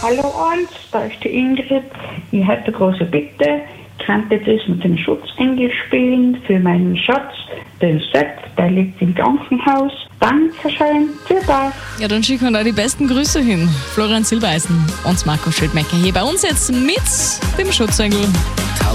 Hallo eins, da ist die Ingrid. Ich hätte eine große Bitte. Könnte das mit dem Schutzengel spielen für meinen Schatz, den Sepp, der liegt im Krankenhaus. Dankeschön, tschüss. Ja, dann schicken wir da die besten Grüße hin. Florian Silbereisen und Marco Schildmecker hier bei uns jetzt mit dem Schutzengel.